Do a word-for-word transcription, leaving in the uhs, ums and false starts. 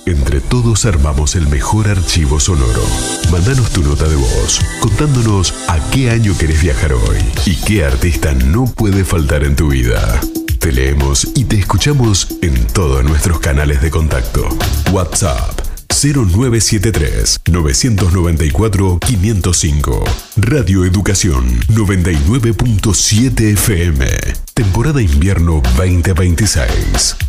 Entre todos armamos el mejor archivo sonoro. Mándanos tu nota de voz, contándonos a qué año querés viajar hoy y qué artista no puede faltar en tu vida. Te leemos y te escuchamos en todos nuestros canales de contacto. WhatsApp cero nueve siete tres, nueve nueve cuatro, cinco cero cinco. Radio Educación noventa y nueve punto siete F M. Temporada invierno veinte veintiséis.